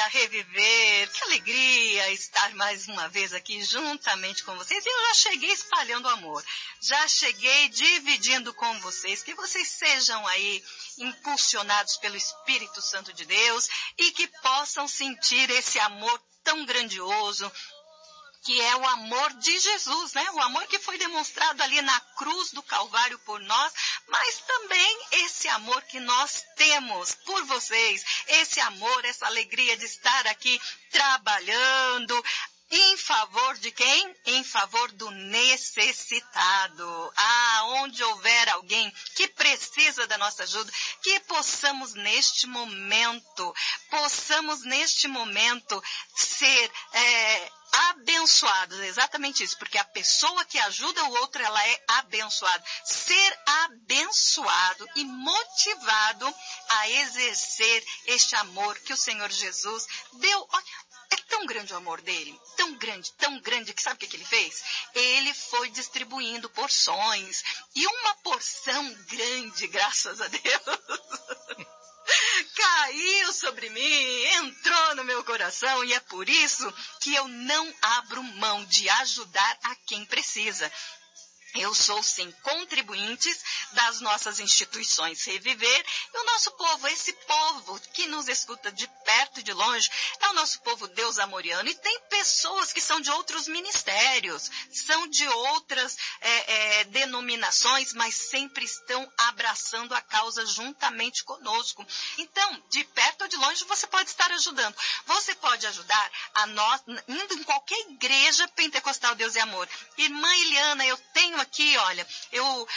Reviver, que alegria estar mais uma vez aqui juntamente com vocês. E eu já cheguei espalhando amor, já cheguei dividindo com vocês, que vocês sejam aí impulsionados pelo Espírito Santo de Deus e que possam sentir esse amor tão grandioso, que é o amor de Jesus, né? O amor que foi demonstrado ali na cruz do Calvário por nós, mas também esse amor que nós temos por vocês, esse amor, essa alegria de estar aqui trabalhando em favor de quem? Em favor do necessitado. Onde houver alguém que precisa da nossa ajuda, que possamos neste momento ser abençoados, exatamente isso, porque a pessoa que ajuda o outro, ela é abençoada. Ser abençoado e motivado a exercer este amor que o Senhor Jesus deu. Olha, é tão grande o amor dele, tão grande, que sabe o que ele fez? Ele foi distribuindo porções, e uma porção grande, graças a Deus, caiu sobre mim, entrou no meu coração, e é por isso que eu não abro mão de ajudar a quem precisa. Eu sou, sim, contribuintes das nossas instituições Reviver, e o nosso povo, esse povo que nos escuta de perto e de longe, é o nosso povo Deus amoriano, e tem pessoas que são de outros ministérios, são de outras denominações, mas sempre estão abraçando a causa juntamente conosco. Então, de perto ou de longe, você pode estar ajudando. Você pode ajudar a nós, indo em qualquer igreja pentecostal Deus e Amor. Irmã Eliana, eu tenho aqui, olha, eu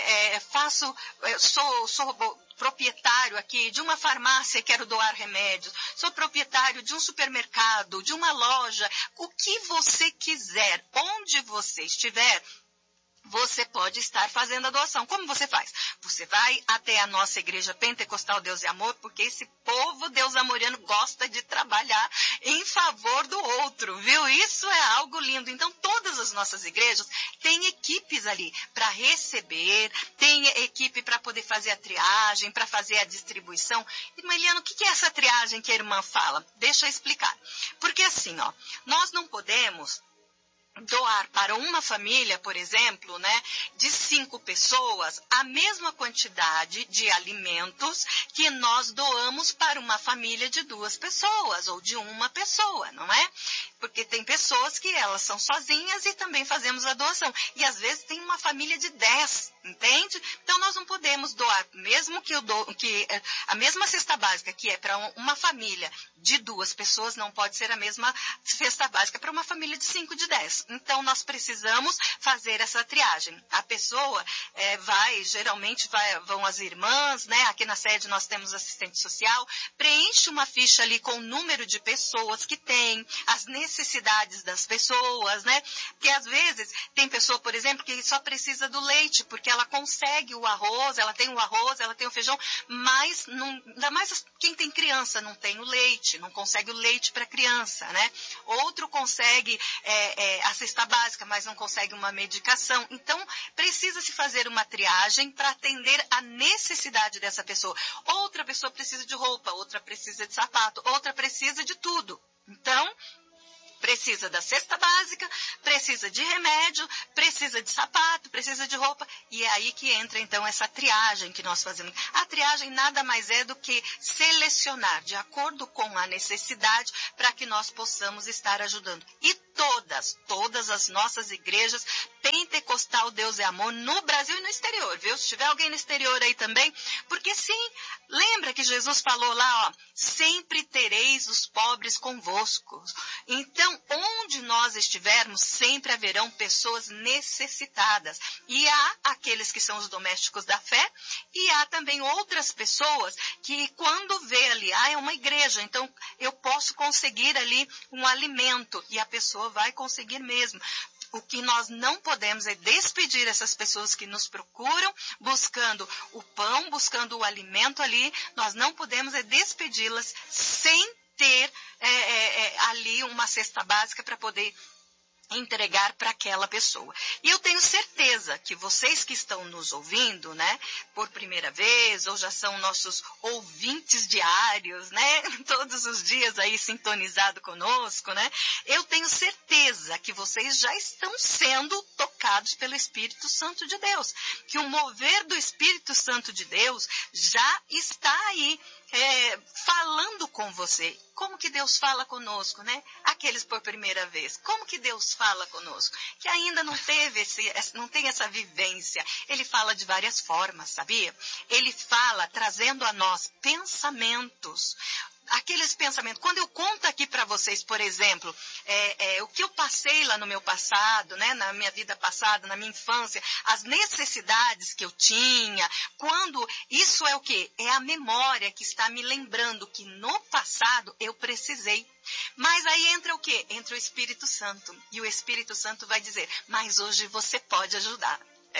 sou proprietário aqui de uma farmácia e quero doar remédios, sou proprietário de um supermercado, de uma loja, o que você quiser, onde você estiver, você pode estar fazendo a doação. Como você faz? Você vai até a nossa igreja pentecostal Deus e Amor, porque esse povo Deus amoriano gosta de trabalhar em favor do outro, viu? Isso é algo lindo. Então, todas as nossas igrejas têm equipes ali para receber, tem equipe para poder fazer a triagem, para fazer a distribuição. Irmã Eliana, o que é essa triagem que a irmã fala? Deixa eu explicar. Porque assim, nós não podemos doar para uma família, por exemplo, né, de 5 pessoas, a mesma quantidade de alimentos que nós doamos para uma família de 2 pessoas ou de uma pessoa, não é? Porque tem pessoas que elas são sozinhas e também fazemos a doação. E às vezes tem uma família de 10, entende? Então nós não podemos doar, mesmo que a mesma cesta básica que é para uma família de 2 pessoas, não pode ser a mesma cesta básica para uma família de 5, de 10. Então nós precisamos fazer essa triagem. A pessoa geralmente vão as irmãs, né? Aqui na sede nós temos assistente social, preenche uma ficha ali com o número de pessoas que tem, as necessidades das pessoas, né? Porque às vezes tem pessoa, por exemplo, que só precisa do leite, porque ela consegue o arroz, ela tem o feijão, mas ainda mais quem tem criança não tem o leite, não consegue o leite para criança, né? Outro consegue a cesta básica, mas não consegue uma medicação. Então, precisa-se fazer uma triagem para atender a necessidade dessa pessoa. Outra pessoa precisa de roupa, outra precisa de sapato, outra precisa de tudo. Então, precisa da cesta básica, precisa de remédio, precisa de sapato, precisa de roupa. E é aí que entra, então, essa triagem que nós fazemos. A triagem nada mais é do que selecionar de acordo com a necessidade para que nós possamos estar ajudando. E todas as nossas igrejas pentecostal Deus é Amor no Brasil e no exterior, viu? Se tiver alguém no exterior aí também, porque sim, lembra que Jesus falou lá, sempre tereis os pobres convosco. Então, onde nós estivermos, sempre haverão pessoas necessitadas. E há aqueles que são os domésticos da fé, e há também outras pessoas que quando vê ali, é uma igreja, então eu posso conseguir ali um alimento, e a pessoa vai conseguir mesmo. O que nós não podemos é despedir essas pessoas que nos procuram, buscando o pão, buscando o alimento ali. Nós não podemos é despedi-las sem ter ali uma cesta básica para poder entregar para aquela pessoa. E eu tenho certeza que vocês que estão nos ouvindo, né, por primeira vez, ou já são nossos ouvintes diários, né, todos os dias aí sintonizado conosco, né, eu tenho certeza que vocês já estão sendo tocados pelo Espírito Santo de Deus, que o mover do Espírito Santo de Deus já está aí, falando com você. Como que Deus fala conosco, né? Aqueles por primeira vez. Como que Deus fala conosco? Que ainda não tem essa vivência. Ele fala de várias formas, sabia? Ele fala trazendo a nós pensamentos. Aqueles pensamentos. Quando eu conto aqui para vocês, por exemplo, o que eu passei lá no meu passado, né, na minha vida passada, na minha infância, as necessidades que eu tinha, quando isso é o quê? É a memória que está me lembrando que no passado eu precisei. Mas aí entra o quê? Entra o Espírito Santo. E o Espírito Santo vai dizer, mas hoje você pode ajudar.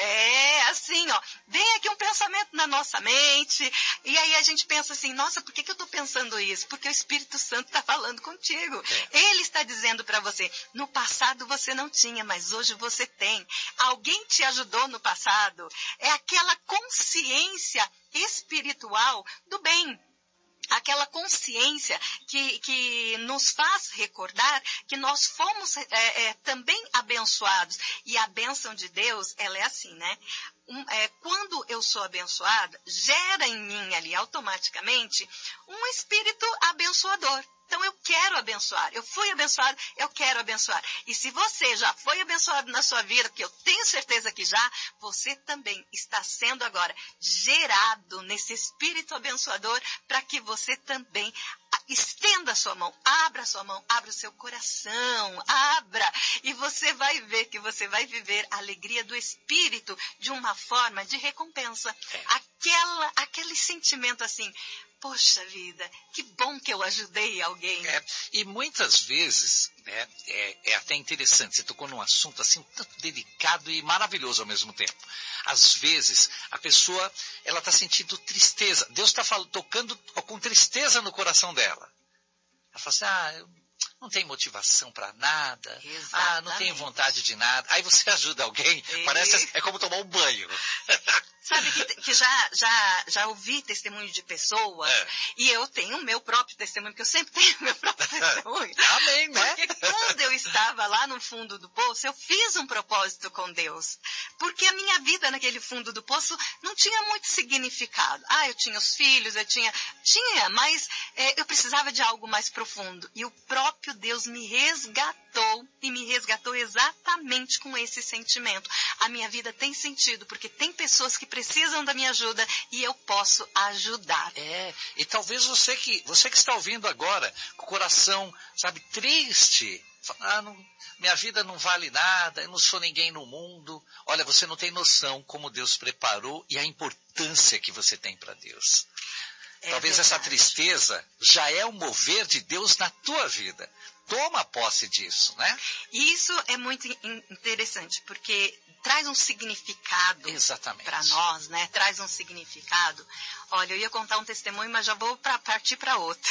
Assim, ó, vem aqui um pensamento na nossa mente, e aí a gente pensa assim, nossa, por que eu estou pensando isso? Porque o Espírito Santo está falando contigo. Ele está dizendo para você, no passado você não tinha, mas hoje você tem. Alguém te ajudou no passado. É aquela consciência espiritual do bem. Aquela consciência que nos faz recordar que nós fomos também abençoados. E a bênção de Deus, ela é assim, né? Quando eu sou abençoada, gera em mim ali automaticamente um espírito abençoador. Então eu quero abençoar. Eu fui abençoado, eu quero abençoar. E se você já foi abençoado na sua vida, que eu tenho certeza que já, você também está sendo agora gerado nesse espírito abençoador para que você também estenda a sua mão, abra o seu coração, abra, e você vai ver que você vai viver a alegria do Espírito de uma forma de recompensa. Aquele sentimento assim, poxa vida, que bom que eu ajudei alguém. E muitas vezes, né, é até interessante, você tocou num assunto assim, tanto delicado e maravilhoso ao mesmo tempo. Às vezes, a pessoa, ela está sentindo tristeza. Deus está tocando com tristeza no coração dela. Ela fala assim, eu não tenho motivação para nada. Exatamente. Não tenho vontade de nada. Aí você ajuda alguém, parece é como tomar um banho. Sabe que já ouvi testemunho de pessoas, e eu tenho o meu próprio testemunho, porque eu sempre tenho o meu próprio testemunho. Amém, né? Porque quando eu estava lá no fundo do poço, eu fiz um propósito com Deus. Porque a minha vida naquele fundo do poço não tinha muito significado. Eu tinha os filhos, tinha, mas eu precisava de algo mais profundo. E o próprio Deus me resgatou, e me resgatou exatamente com esse sentimento. A minha vida tem sentido, porque tem pessoas que precisam da minha ajuda e eu posso ajudar. E talvez você que está ouvindo agora, com o coração, sabe, triste, minha vida não vale nada, eu não sou ninguém no mundo. Olha, você não tem noção como Deus preparou e a importância que você tem para Deus. Talvez essa tristeza já é o mover de Deus na tua vida. Toma posse disso, né? Isso é muito interessante, porque traz um significado para nós, né? Traz um significado. Olha, eu ia contar um testemunho, mas já vou partir para outro.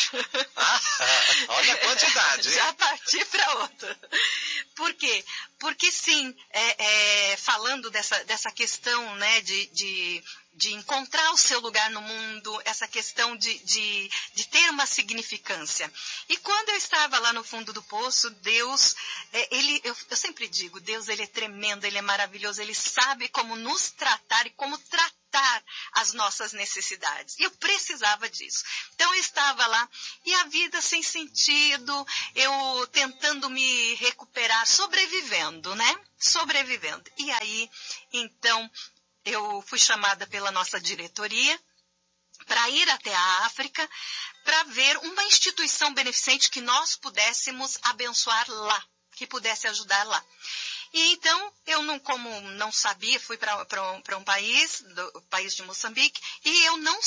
Olha a quantidade. Já parti para outro. Por quê? Porque sim, falando dessa questão, né, de encontrar o seu lugar no mundo, essa questão de ter uma significância. E quando eu estava lá no fundo do poço, Deus, eu sempre digo, Deus, ele é tremendo, ele é maravilhoso, ele sabe como nos tratar e como tratar as nossas necessidades. E eu precisava disso. Então eu estava lá, e a vida sem sentido, eu tentando me recuperar, sobrevivendo, né? Sobrevivendo. E aí, então, eu fui chamada pela nossa diretoria para ir até a África para ver uma instituição beneficente que nós pudéssemos abençoar lá, que pudesse ajudar lá. E então, como não sabia, fui para um país, o país de Moçambique, e eu não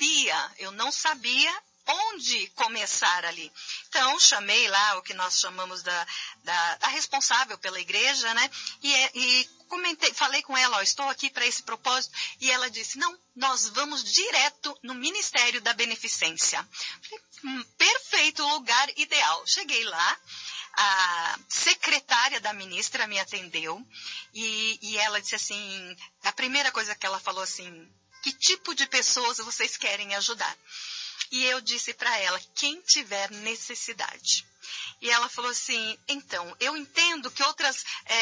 sabia onde começar ali. Então, chamei lá o que nós chamamos da responsável pela igreja, né? E falei com ela, estou aqui para esse propósito. E ela disse, não, nós vamos direto no Ministério da Beneficência. Falei, perfeito, lugar ideal. Cheguei lá. a secretária da ministra me atendeu e ela disse assim, a primeira coisa que ela falou assim, que tipo de pessoas vocês querem ajudar? E eu disse para ela, quem tiver necessidade. E ela falou assim, então, eu entendo que outras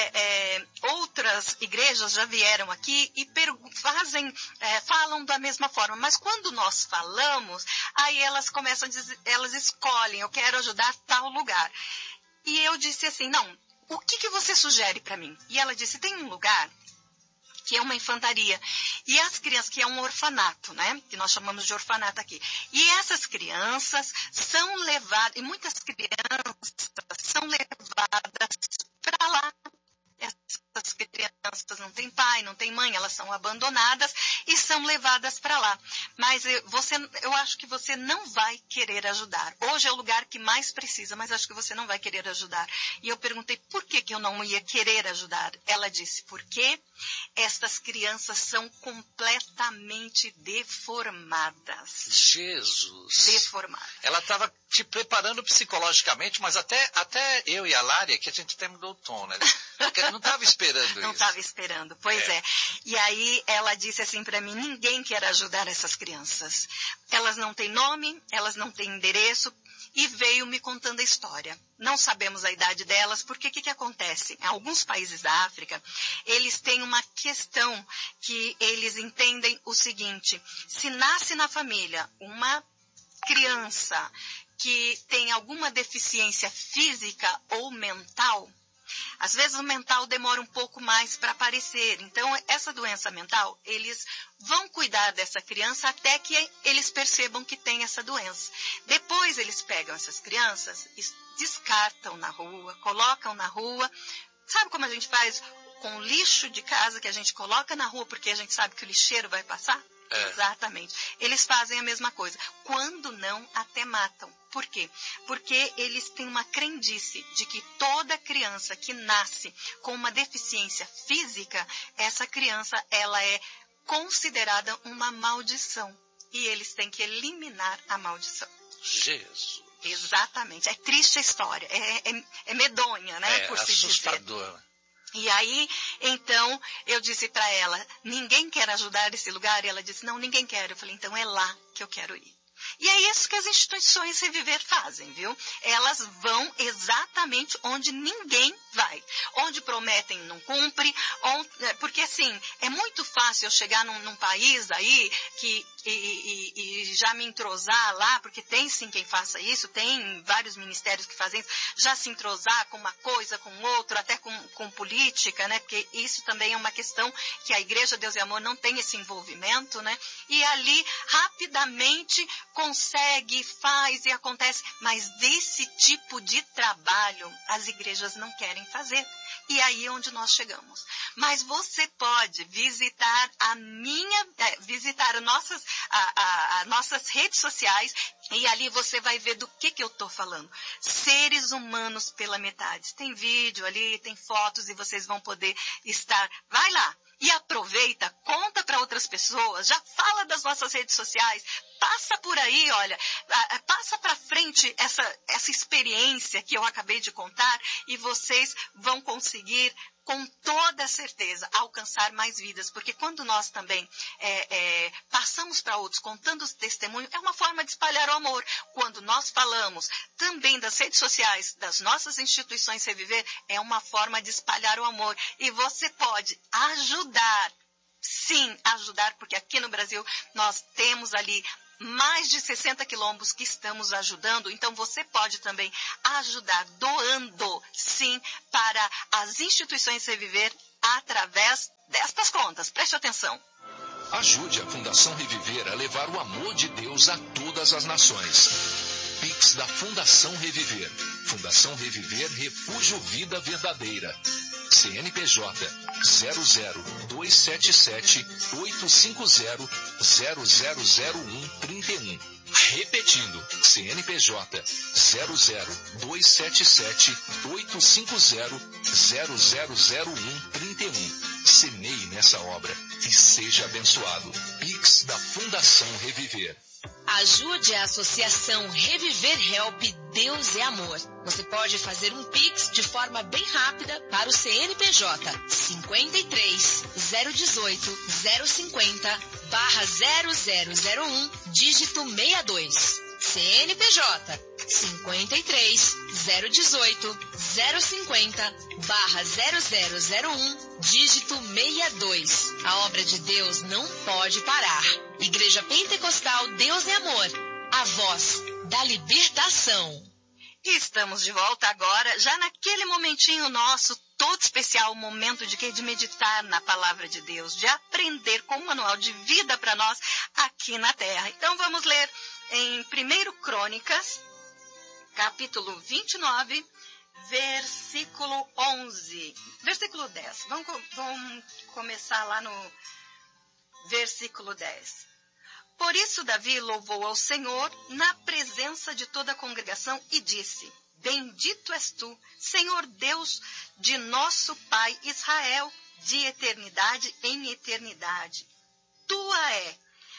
igrejas já vieram aqui e falam da mesma forma, mas quando nós falamos, aí elas começam a dizer, elas escolhem, eu quero ajudar tal lugar. E eu disse assim, não, o que você sugere para mim? E ela disse, tem um lugar que é uma infantaria, e as crianças, que é um orfanato, né, que nós chamamos de orfanato aqui, e essas crianças são levadas, e muitas crianças são levadas para lá. Essas crianças não têm pai, não têm mãe, elas são abandonadas e são levadas para lá. Mas eu acho que você não vai querer ajudar. Hoje é o lugar que mais precisa, mas acho que você não vai querer ajudar. E eu perguntei por que eu não ia querer ajudar. Ela disse, porque estas crianças são completamente deformadas. Jesus! Deformadas. Ela estava te preparando psicologicamente, mas até eu e a Lária, que a gente até mudou o tom, né? Porque não estava esperando isso. Não estava esperando, pois é. E aí ela disse assim para mim, ninguém quer ajudar essas crianças. Elas não têm nome, elas não têm endereço, e veio me contando a história. Não sabemos a idade delas, porque o que acontece? Em alguns países da África, eles têm uma questão que eles entendem o seguinte, se nasce na família uma criança que tem alguma deficiência física ou mental, às vezes o mental demora um pouco mais para aparecer. Então, essa doença mental, eles vão cuidar dessa criança até que eles percebam que tem essa doença. Depois, eles pegam essas crianças e descartam na rua, colocam na rua. Sabe como a gente faz com o lixo de casa que a gente coloca na rua porque a gente sabe que o lixeiro vai passar? Exatamente. Eles fazem a mesma coisa. Quando não, até matam. Por quê? Porque eles têm uma crendice de que toda criança que nasce com uma deficiência física, essa criança, ela é considerada uma maldição. E eles têm que eliminar a maldição. Jesus! Exatamente. É triste a história. É medonha, né? Por se dizer. Assustador. E aí, então, eu disse para ela, ninguém quer ajudar esse lugar? E ela disse, não, ninguém quer. Eu falei, então é lá que eu quero ir. E é isso que as instituições Reviver fazem, viu? Elas vão exatamente onde ninguém vai. Onde prometem não cumpre, porque assim, é muito fácil eu chegar num país aí e já me entrosar lá, porque tem sim quem faça isso, tem vários ministérios que fazem isso, já se entrosar com uma coisa, com outra, até com política, né? Porque isso também é uma questão que a Igreja Deus e Amor não tem esse envolvimento, né? E ali, rapidamente, consegue, faz e acontece, mas desse tipo de trabalho as igrejas não querem fazer. E aí é onde nós chegamos. Mas você pode visitar visitar nossas redes sociais e ali você vai ver do que eu estou falando. Seres humanos pela metade. Tem vídeo ali, tem fotos e vocês vão poder estar. Vai lá. E aproveita, conta para outras pessoas, já fala das nossas redes sociais, passa por aí, olha, passa para frente essa experiência que eu acabei de contar e vocês vão conseguir, com toda certeza, alcançar mais vidas. Porque quando nós também passamos para outros, contando os testemunhos, é uma forma de espalhar o amor. Quando nós falamos também das redes sociais, das nossas instituições Reviver, é uma forma de espalhar o amor. E você pode ajudar, sim, ajudar, porque aqui no Brasil nós temos ali mais de 60 quilombos que estamos ajudando, então você pode também ajudar doando, sim, para as instituições Reviver através destas contas. Preste atenção. Ajude a Fundação Reviver a levar o amor de Deus a todas as nações. Pix da Fundação Reviver. Fundação Reviver Refúgio Vida Verdadeira. CNPJ 00277 850 000131. Repetindo, CNPJ 00277 850 000131. Semeie nessa obra e seja abençoado. Pix da Fundação Reviver. Ajude a Associação Reviver Help Deus é Amor. Você pode fazer um Pix de forma bem rápida para o CNPJ 53 018 050/0001, dígito 62. CNPJ 53 018 050/0001, dígito 62. A obra de Deus não pode parar. Igreja Pentecostal Deus é Amor, a voz da libertação. Estamos de volta agora, já naquele momentinho nosso, todo especial, momento de quê? De meditar na palavra de Deus, de aprender com um manual de vida para nós aqui na Terra. Então vamos ler em 1 Crônicas, capítulo 29, versículo 11. Versículo 10. Vamos começar lá no versículo 10. Por isso Davi louvou ao Senhor na presença de toda a congregação e disse: Bendito és tu, Senhor Deus de nosso Pai Israel, de eternidade em eternidade. Tua é,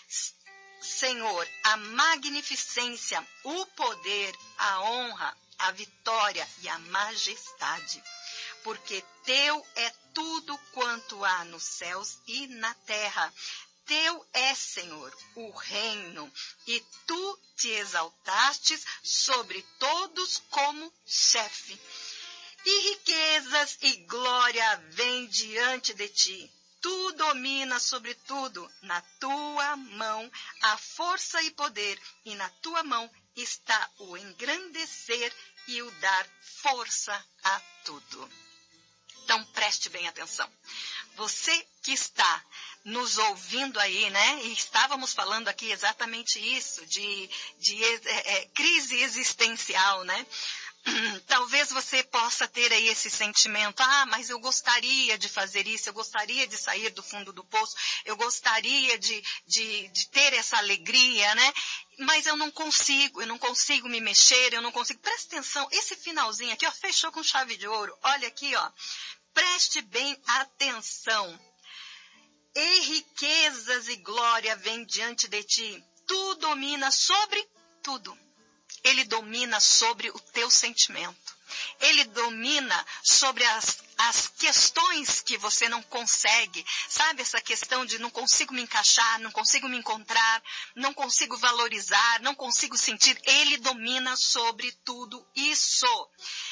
Senhor, a magnificência, o poder, a honra, a vitória e a majestade. Porque teu é tudo quanto há nos céus e na terra. Teu é, Senhor, o reino, e tu te exaltastes sobre todos como chefe. E riquezas e glória vêm diante de ti. Tu dominas sobre tudo. Na tua mão há força e poder, e na tua mão está o engrandecer e o dar força a tudo. Então preste bem atenção. Você que está nos ouvindo aí, né? E estávamos falando aqui exatamente isso, de crise existencial, né? Talvez você possa ter aí esse sentimento, mas eu gostaria de fazer isso, eu gostaria de sair do fundo do poço, eu gostaria de ter essa alegria, né? Mas eu não consigo me mexer, eu não consigo. Presta atenção, esse finalzinho aqui, ó, fechou com chave de ouro. Olha aqui, ó, preste bem atenção. E riquezas e glória vêm diante de ti. Tu dominas sobre tudo. Ele domina sobre o teu sentimento. Ele domina sobre as questões que você não consegue. Sabe essa questão de não consigo me encaixar, não consigo me encontrar, não consigo valorizar, não consigo sentir. Ele domina sobre tudo isso.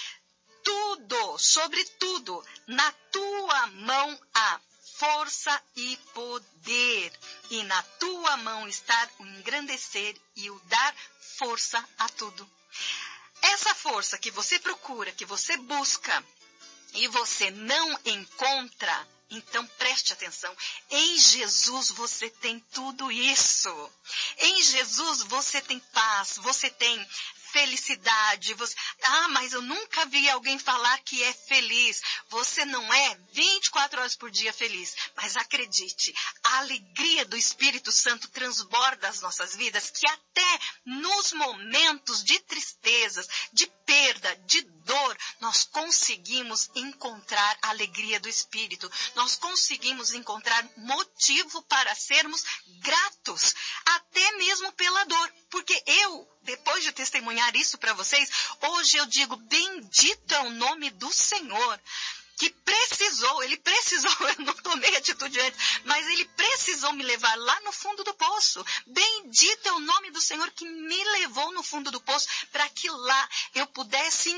Tudo, sobre tudo. Na tua mão há força e poder, e na tua mão está o engrandecer e o dar força a tudo. Essa força que você procura, que você busca, e você não encontra, então preste atenção. Em Jesus você tem tudo isso. Em Jesus você tem paz, você tem felicidade. Mas eu nunca vi alguém falar que é feliz. Você não é 24 horas por dia feliz. Mas acredite, a alegria do Espírito Santo transborda as nossas vidas, que até nos momentos de tristezas, de perda, de dor, nós conseguimos encontrar a alegria do Espírito. Nós conseguimos encontrar motivo para sermos gratos, até mesmo pela dor. Porque depois de testemunhar isso para vocês, hoje eu digo, bendito é o nome do Senhor, que ele precisou, eu não tomei atitude antes, mas ele precisou me levar lá no fundo do poço. Bendito é o nome do Senhor que me levou no fundo do poço, para que lá eu pudesse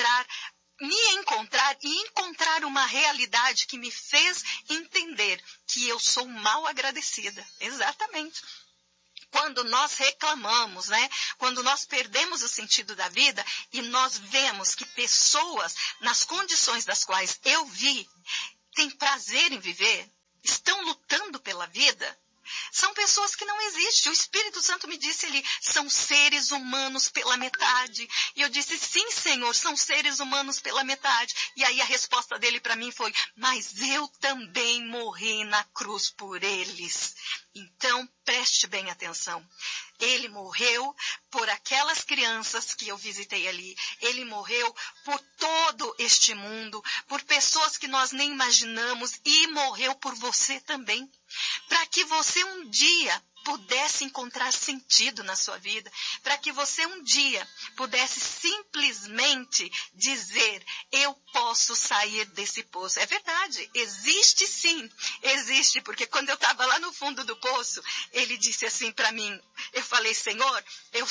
me encontrar e encontrar uma realidade que me fez entender que eu sou mal agradecida. Exatamente. Quando nós reclamamos, né? Quando nós perdemos o sentido da vida e nós vemos que pessoas, nas condições das quais eu vi, têm prazer em viver, estão lutando pela vida, são pessoas que não existem. O Espírito Santo me disse ali, são seres humanos pela metade. E eu disse, sim, Senhor, são seres humanos pela metade. E aí a resposta dele para mim foi, mas eu também morri na cruz por eles. Então, preste bem atenção. Ele morreu por aquelas crianças que eu visitei ali. Ele morreu por todo este mundo, por pessoas que nós nem imaginamos, e morreu por você também. Para que você um dia pudesse encontrar sentido na sua vida, para que você um dia pudesse simplesmente dizer: eu posso sair desse poço. É verdade, existe sim, existe, porque quando eu estava lá no fundo do poço, ele disse assim para mim, eu falei: Senhor, eu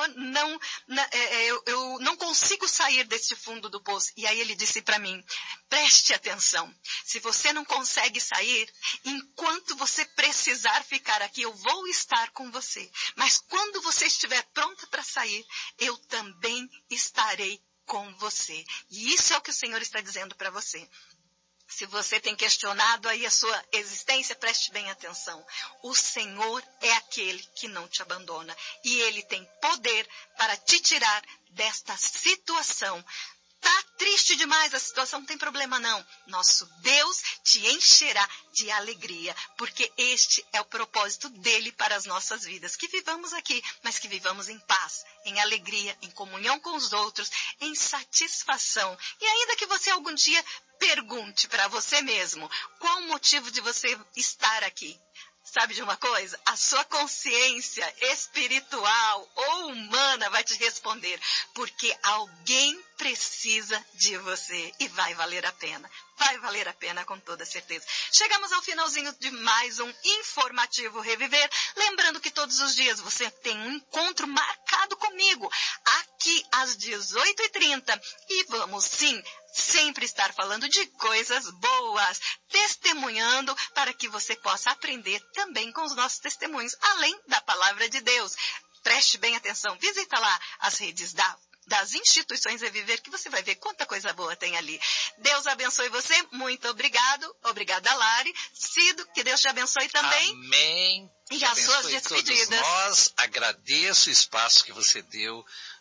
não consigo sair desse fundo do poço. E aí ele disse para mim: preste atenção, se você não consegue sair, enquanto você precisar ficar aqui, eu vou estar com você. Mas quando você estiver pronta para sair, eu também estarei com você. E isso é o que o Senhor está dizendo para você. Se você tem questionado aí a sua existência, preste bem atenção. O Senhor é aquele que não te abandona. E Ele tem poder para te tirar desta situação. Tá triste demais a situação, não tem problema não. Nosso Deus te encherá de alegria, porque este é o propósito dele para as nossas vidas. Que vivamos aqui, mas que vivamos em paz, em alegria, em comunhão com os outros, em satisfação. E ainda que você algum dia pergunte para você mesmo, qual o motivo de você estar aqui? Sabe de uma coisa? A sua consciência espiritual ou humana vai te responder, porque alguém precisa de você e vai valer a pena. Vai valer a pena com toda certeza. Chegamos ao finalzinho de mais um Informativo Reviver. Lembrando que todos os dias você tem um encontro marcado comigo, aqui às 18h30. E vamos sim sempre estar falando de coisas boas, testemunhando para que você possa aprender também com os nossos testemunhos, além da palavra de Deus. Preste bem atenção, visita lá as redes das instituições Reviver, que você vai ver quanta coisa boa tem ali. Deus abençoe você, muito obrigado. Obrigada, Lari. Cido, que Deus te abençoe também. Amém. E as suas despedidas. Nós agradeço o espaço que você deu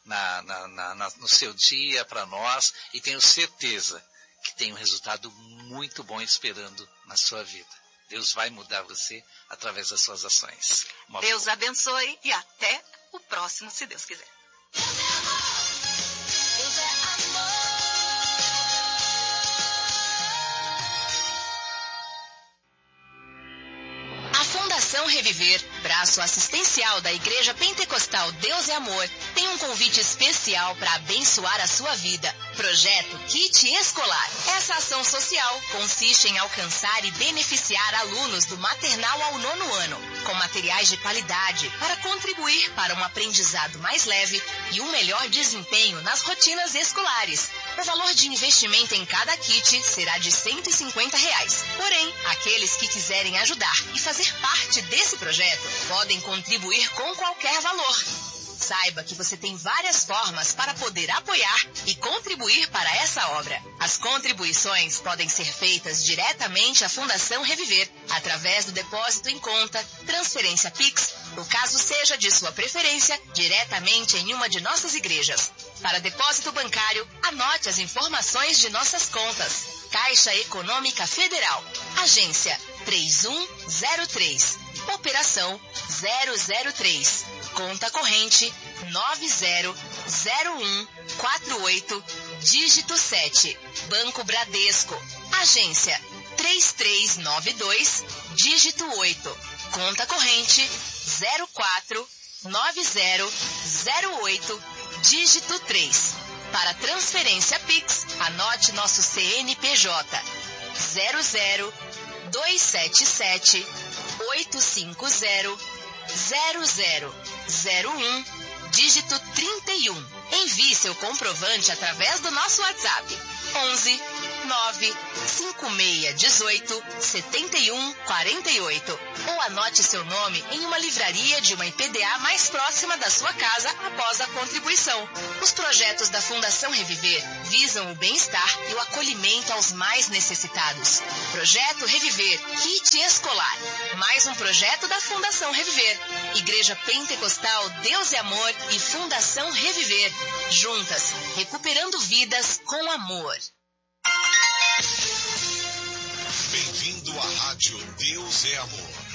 no seu dia para nós e tenho certeza que tem um resultado muito bom esperando na sua vida. Deus vai mudar você através das suas ações. Deus abençoe e até o próximo, se Deus quiser. Fundação Reviver, braço assistencial da Igreja Pentecostal Deus é Amor, tem um convite especial para abençoar a sua vida. Projeto Kit Escolar. Essa ação social consiste em alcançar e beneficiar alunos do maternal ao 9º ano, com materiais de qualidade para contribuir para um aprendizado mais leve e um melhor desempenho nas rotinas escolares. O valor de investimento em cada kit será de R$ 150. Porém, aqueles que quiserem ajudar e fazer parte desse projeto podem contribuir com qualquer valor. Saiba que você tem várias formas para poder apoiar e contribuir para essa obra. As contribuições podem ser feitas diretamente à Fundação Reviver, através do depósito em conta, transferência Pix, ou caso seja de sua preferência, diretamente em uma de nossas igrejas. Para depósito bancário, anote as informações de nossas contas. Caixa Econômica Federal, Agência 3103, Operação 003, Conta Corrente 900148, Dígito 7, Banco Bradesco, Agência 3392, Dígito 8, Conta Corrente 049008, Dígito 3. Para transferência Pix, anote nosso CNPJ 00277 850 0001, dígito 31. Envie seu comprovante através do nosso WhatsApp 11 95618 7148 ou anote seu nome em uma livraria de uma IPDA mais próxima da sua casa após a contribuição. Os projetos da Fundação Reviver visam o bem-estar e o acolhimento aos mais necessitados. Projeto Reviver, Kit Escolar. Mais um projeto da Fundação Reviver. Igreja Pentecostal Deus é Amor e Fundação Reviver. Juntas, recuperando vidas com amor. Bem-vindo à Rádio Deus é Amor.